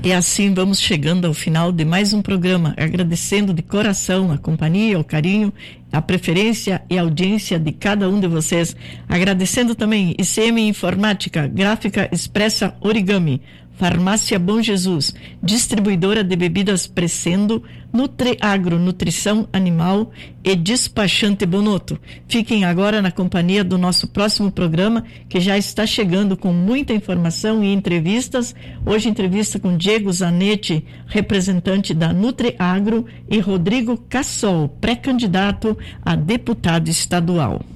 E assim vamos chegando ao final de mais um programa, agradecendo de coração a companhia, o carinho, a preferência e a audiência de cada um de vocês. Agradecendo também ICM Informática, Gráfica Expressa Origami, Farmácia Bom Jesus, distribuidora de bebidas Crescendo, Nutriagro, Nutrição Animal e Despachante Bonotto. Fiquem agora na companhia do nosso próximo programa, que já está chegando com muita informação e entrevistas. Hoje entrevista com Diego Zanetti, representante da Nutriagro, e Rodrigo Cassol, pré-candidato a deputado estadual.